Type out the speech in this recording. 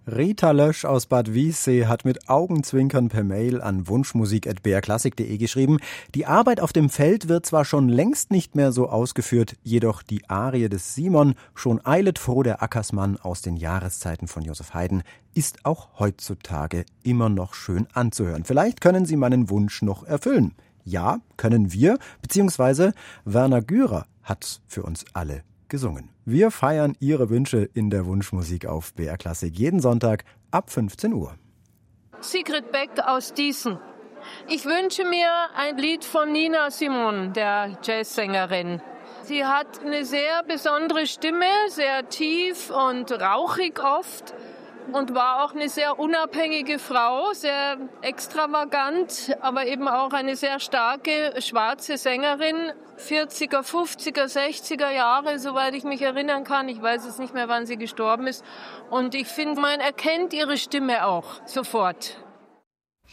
Rita Lösch aus Bad Wiessee hat mit Augenzwinkern per Mail an wunschmusik@brklassik.de geschrieben, die Arbeit auf dem Feld wird zwar schon längst nicht mehr so ausgeführt, jedoch die Arie des Simon, schon eilet froh der Ackersmann aus den Jahreszeiten von Joseph Haydn, ist auch heutzutage immer noch schön anzuhören. Vielleicht können Sie meinen Wunsch noch erfüllen. Ja, können wir, beziehungsweise Werner Gürer hat für uns alle gesungen. Wir feiern Ihre Wünsche in der Wunschmusik auf BR Klassik jeden Sonntag ab 15 Uhr. Sigrid Beck aus Diesen. Ich wünsche mir ein Lied von Nina Simone, der Jazzsängerin. Sie hat eine sehr besondere Stimme, sehr tief und rauchig oft. Und war auch eine sehr unabhängige Frau, sehr extravagant, aber eben auch eine sehr starke schwarze Sängerin. 40er, 50er, 60er Jahre, soweit ich mich erinnern kann. Ich weiß es nicht mehr, wann sie gestorben ist. Und ich finde, man erkennt ihre Stimme auch sofort.